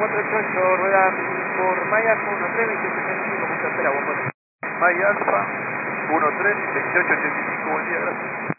488, rueda por Maya 13, 2885, mucha espera, vos. May Alfa 13 2885, buen día, gracias.